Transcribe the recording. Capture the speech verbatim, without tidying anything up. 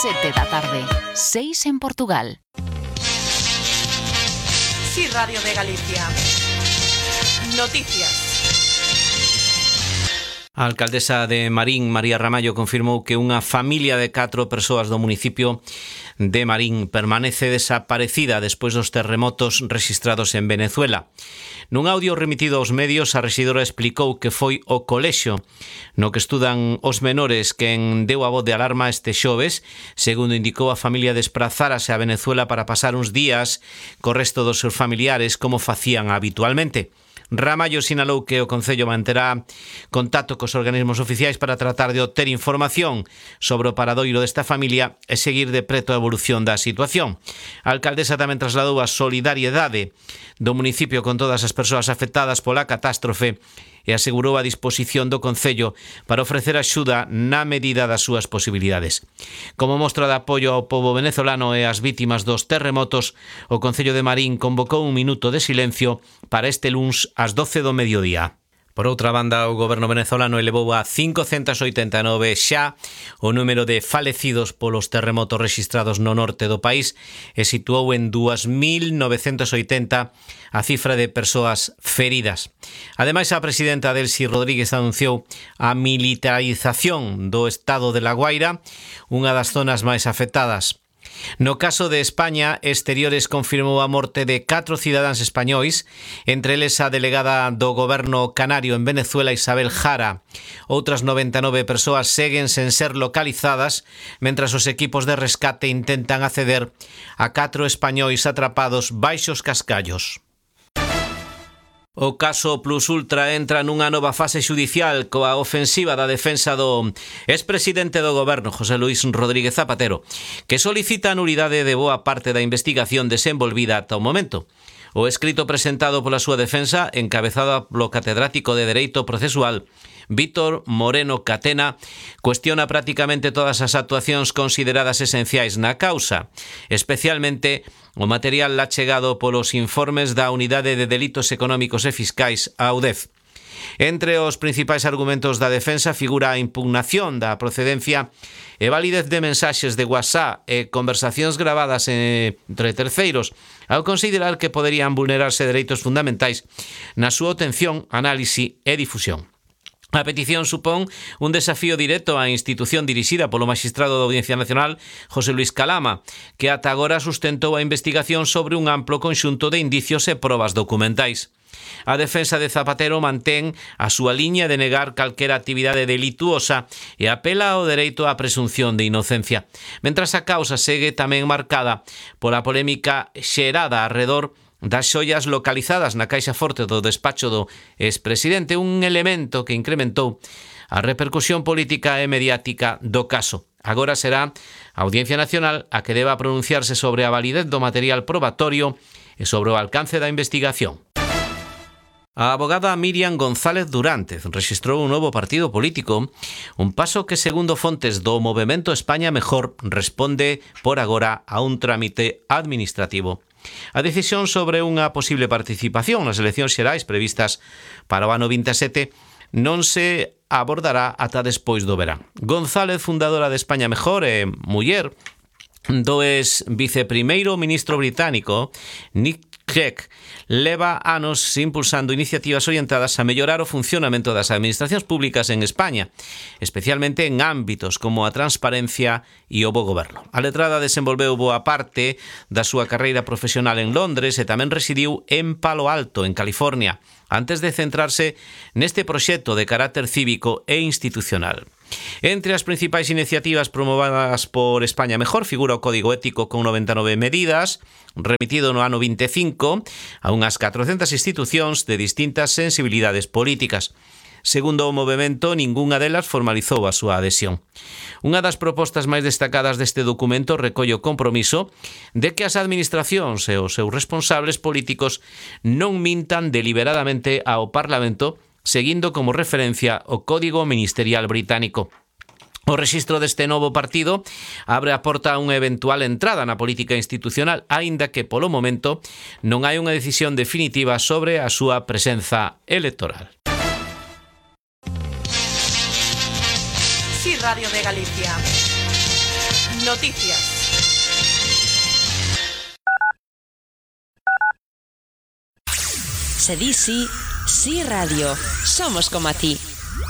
sete da tarde, seis en Portugal. Sí, Radio de Galicia. Noticias. A alcaldesa de Marín, María Ramallo, confirmou que unha familia de catro persoas do municipio de Marín permanece desaparecida despois dos terremotos rexistrados en Venezuela. Nun audio remitido aos medios, a rexidora explicou que foi o colexio no que estudan os menores quen deu a voz de alarma este xoves. Segundo indicou, a familia desprazárase a Venezuela para pasar uns días co resto dos seus familiares como facían habitualmente. Ramallo sinalou que o Concello manterá contacto cos organismos oficiais para tratar de obter información sobre o paradoiro desta familia e seguir de preto a evolución da situación. A alcaldesa tamén trasladou a solidariedade do municipio con todas as persoas afectadas pola catástrofe e asegurou a disposición do Concello para ofrecer axuda na medida das súas posibilidades. Como mostra de apoio ao pobo venezolano e ás vítimas dos terremotos, o Concello de Marín convocou un minuto de silencio para este luns ás doce do mediodía. Por outra banda, o goberno venezolano elevou a quinhentos oitenta e nove xa o número de falecidos polos terremotos rexistrados no norte do país e situou en dous mil novecentos oitenta a cifra de persoas feridas. Ademais, a presidenta Delcy Rodríguez anunciou a militarización do estado de La Guaira, unha das zonas máis afectadas. No caso de España, Exteriores confirmou a morte de catro cidadáns españois, entre eles a delegada do goberno canario en Venezuela, Isabel Jara. Outras noventa e nove persoas seguen sen ser localizadas, mentras os equipos de rescate intentan acceder a catro españois atrapados baixo os cascallos. O caso Plus Ultra entra nunha nova fase xudicial coa ofensiva da defensa do expresidente do goberno, José Luis Rodríguez Zapatero, que solicita a nulidade de boa parte da investigación desenvolvida ata o momento. O escrito presentado pola súa defensa, encabezado polo catedrático de Dereito Procesual, Víctor Moreno Catena, cuestiona prácticamente todas as actuacións consideradas esenciais na causa, especialmente o material achegado polos informes da Unidade de Delitos Económicos e Fiscais, a U D E F. Entre os principais argumentos da defensa figura a impugnación da procedencia e validez de mensaxes de WhatsApp e conversacións gravadas entre terceiros, ao considerar que poderían vulnerarse dereitos fundamentais na súa obtención, análise e difusión. A petición supón un desafío directo á institución dirixida polo magistrado da Audiencia Nacional, José Luis Calama, que ata agora sustentou a investigación sobre un amplo conxunto de indicios e probas documentais. A defensa de Zapatero mantén a súa liña de negar calquera actividade delituosa e apela ao dereito á presunción de inocencia, mentras a causa segue tamén marcada pola polémica xerada arredor das xoias localizadas na caixa forte do despacho do expresidente, un elemento que incrementou a repercusión política e mediática do caso. Agora será a Audiencia Nacional a que deba pronunciarse sobre a validez do material probatorio e sobre o alcance da investigación. A abogada Miriam González Durantez rexistrou un novo partido político, un paso que, segundo fontes do Movemento España Mejor, responde por agora a un trámite administrativo. A decisión sobre unha posible participación nas eleccións xerais previstas para o ano vinte e sete non se abordará ata despois do verán. González, fundadora de España Mejor e muller do ex viceprimeiro ministro británico Nick Clegg, leva anos impulsando iniciativas orientadas a mellorar o funcionamento das administracións públicas en España, especialmente en ámbitos como a transparencia e o bo goberno. A letrada desenvolveu boa parte da súa carreira profesional en Londres e tamén residiu en Palo Alto, en California, antes de centrarse neste proxecto de carácter cívico e institucional. Entre as principais iniciativas promovidas por España Mejor figura o Código Ético con noventa e nove medidas, remitido no ano vinte e cinco a unhas catrocentas institucións de distintas sensibilidades políticas. Segundo o movemento, ningunha delas formalizou a súa adhesión. Unha das propostas máis destacadas deste documento recolle o compromiso de que as administracións e os seus responsables políticos non mintan deliberadamente ao Parlamento, seguindo como referencia o Código Ministerial británico. O rexistro deste novo partido abre a porta a unha eventual entrada na política institucional, aínda que polo momento non hai unha decisión definitiva sobre a súa presenza electoral. Sí, Radio de Galicia. Noticias. noticias. Se di sí, sí radio. Somos como a ti.